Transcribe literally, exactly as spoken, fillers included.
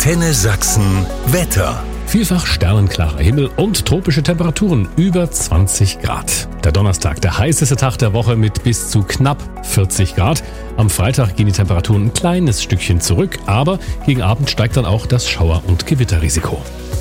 Antenne Sachsen Wetter. Vielfach sternenklarer Himmel und tropische Temperaturen über zwanzig Grad. Der Donnerstag, der heißeste Tag der Woche mit bis zu knapp vierzig Grad. Am Freitag gehen die Temperaturen ein kleines Stückchen zurück, aber gegen Abend steigt dann auch das Schauer- und Gewitterrisiko.